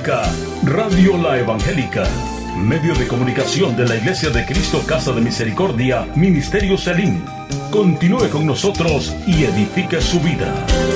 Evangélica, Radio La Evangélica, medio de comunicación de la Iglesia de Cristo Casa de Misericordia, Ministerio Selim. Continúe con nosotros y edifique su vida.